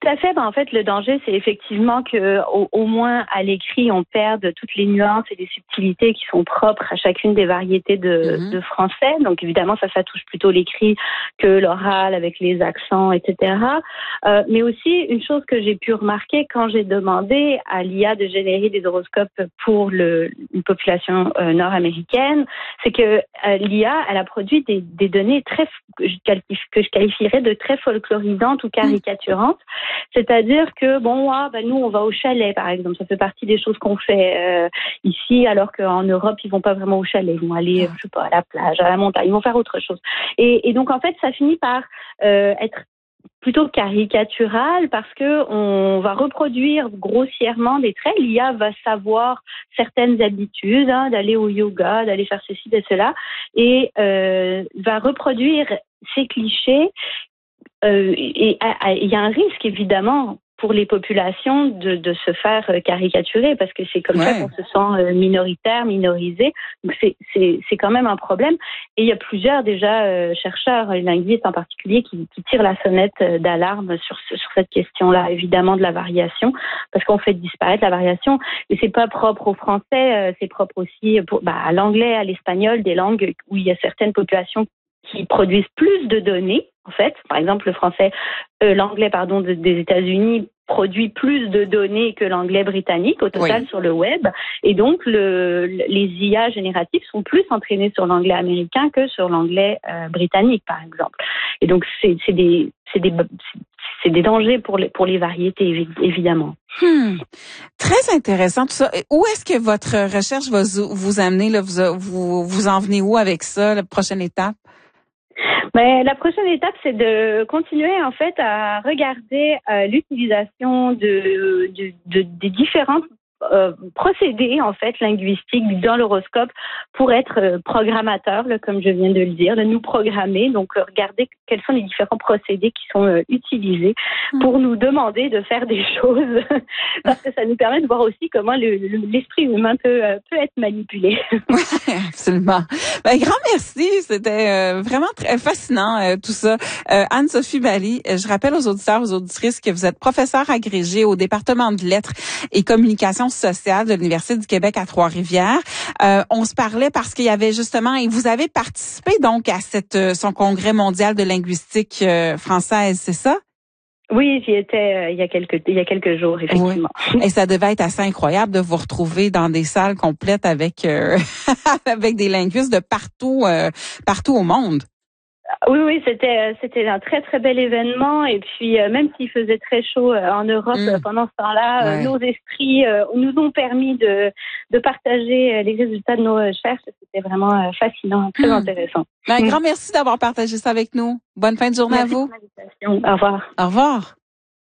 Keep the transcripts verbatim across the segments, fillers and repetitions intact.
à fait. Ben, en fait, le danger, c'est effectivement que, au, au moins à l'écrit, on perde toutes les nuances et les subtilités qui sont propres à chacune des variétés de, mm-hmm. de français. Donc, évidemment, ça, ça touche plutôt l'écrit que l'oral avec les accents, et cetera. Euh, mais aussi, une chose que j'ai pu remarquer quand j'ai demandé à l'I A de générer des horoscopes pour le, une population euh, nord-américaine, c'est que euh, l'I A, elle a produit des, des données très que je, qualifie, que je qualifierais de très folklorisantes ou caricaturantes. Mm. C'est-à-dire que, bon, ah, ben, nous, on va au chalet, par exemple. Ça fait partie des choses qu'on fait euh, ici, alors qu'en Europe, ils vont pas vraiment au chalet. Ils vont aller, je sais pas, à la plage, à la montagne. Ils vont faire autre chose. Et, et donc, en fait, ça finit par euh, être plutôt caricatural parce que on va reproduire grossièrement des traits. L'I A va savoir certaines habitudes, hein, d'aller au yoga, d'aller faire ceci, de cela, et euh, va reproduire ces clichés. Euh, et il y a un risque, évidemment, pour les populations de, de se faire caricaturer parce que c'est comme ouais. ça qu'on se sent minoritaire, minorisé. Donc c'est, c'est, c'est quand même un problème. Et il y a plusieurs déjà euh, chercheurs, linguistes en particulier, qui, qui tirent la sonnette d'alarme sur, sur cette question-là, évidemment de la variation, parce qu'on fait disparaître la variation. Et c'est pas propre au français, euh, c'est propre aussi pour, bah, à l'anglais, à l'espagnol, des langues où il y a certaines populations qui produisent plus de données, en fait. Par exemple, le français, euh, l'anglais, pardon, de, des États-Unis produit plus de données que l'anglais britannique au total oui. sur le web. Et donc, le, les I A génératifs sont plus entraînés sur l'anglais américain que sur l'anglais euh, britannique, par exemple. Et donc, c'est, c'est des, c'est des, c'est des dangers pour les, pour les variétés, évidemment. Hmm. Très intéressant tout ça. Où est-ce que votre recherche va vous amener, là? Vous, vous, vous en venez où avec ça, la prochaine étape? Mais la prochaine étape, c'est de continuer en fait à regarder euh, l'utilisation de, de, de des différentes euh, procédés en fait linguistiques dans l'horoscope pour être euh, programmateur, là, comme je viens de le dire, de nous programmer. Donc euh, regarder quels sont les différents procédés qui sont euh, utilisés pour nous demander de faire des choses, parce que ça nous permet de voir aussi comment le, le, l'esprit humain peut euh, peut être manipulé. Oui, absolument. Ben, grand merci, c'était euh, vraiment très fascinant euh, tout ça. Euh, Anne-Sophie Bally, je rappelle aux auditeurs, aux auditrices que vous êtes professeure agrégée au département de lettres et communication sociale de l'Université du Québec à Trois-Rivières. Euh, on se parlait parce qu'il y avait justement, et vous avez participé donc à cette euh, son congrès mondial de linguistique euh, française, c'est ça? Oui, j'y étais euh, il y a quelques il y a quelques jours, effectivement. Oui. Et ça devait être assez incroyable de vous retrouver dans des salles complètes avec euh, avec des linguistes de partout euh, partout au monde. Oui, oui, c'était c'était un très très bel événement et puis euh, même s'il faisait très chaud euh, en Europe mmh. euh, pendant ce temps-là, ouais. euh, nos esprits euh, nous ont permis de de partager euh, les résultats de nos recherches. C'était vraiment euh, fascinant, très mmh. intéressant. Un grand merci d'avoir partagé ça avec nous. Bonne fin de journée merci à vous. Pour l'invitation. Au revoir. Au revoir.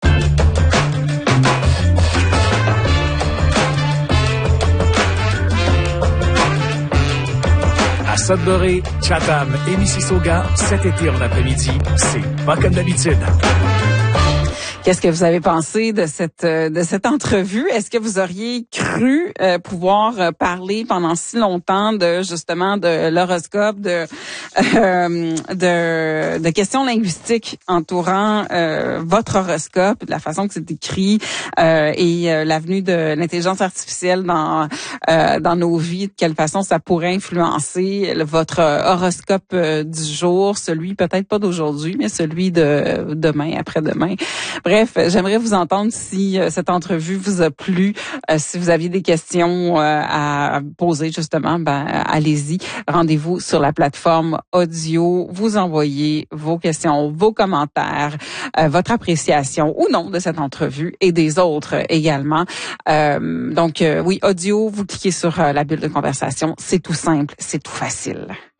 À Sudbury, Chatham et Mississauga, cet été en après-midi, c'est pas comme d'habitude. Qu'est-ce que vous avez pensé de cette de cette entrevue? Est-ce que vous auriez cru euh, pouvoir parler pendant si longtemps de justement de l'horoscope, de euh, de, de questions linguistiques entourant euh, votre horoscope, de la façon que c'est écrit euh, et euh, l'avenue de l'intelligence artificielle dans euh, dans nos vies, de quelle façon ça pourrait influencer le, votre horoscope euh, du jour, celui peut-être pas d'aujourd'hui, mais celui de demain, après-demain. Bref, Bref, j'aimerais vous entendre si euh, cette entrevue vous a plu. Euh, si vous aviez des questions euh, à poser, justement, ben allez-y. Rendez-vous sur la plateforme audio. Vous envoyez vos questions, vos commentaires, euh, votre appréciation ou non de cette entrevue et des autres également. Euh, donc, euh, oui, audio, vous cliquez sur euh, la bulle de conversation. C'est tout simple, c'est tout facile.